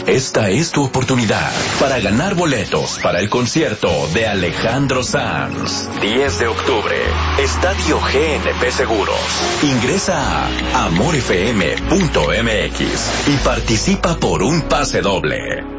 Esta es tu oportunidad para ganar boletos para el concierto de Alejandro Sanz. 10 de octubre, Estadio GNP Seguros. Ingresa a amorfm.mx y participa por un pase doble.